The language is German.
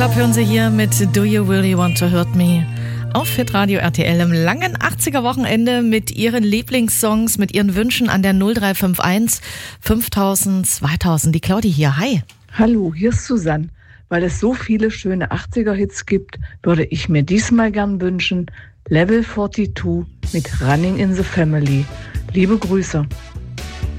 Hören Sie hier mit Do You Really Want to Hurt Me auf Hitradio RTL im langen 80er-Wochenende mit Ihren Lieblingssongs, mit Ihren Wünschen an der 0351 5000 2000. Die Claudi hier, hi. Hallo, hier ist Susanne. Weil es so viele schöne 80er-Hits gibt, würde ich mir diesmal gern wünschen Level 42 mit Running in the Family. Liebe Grüße.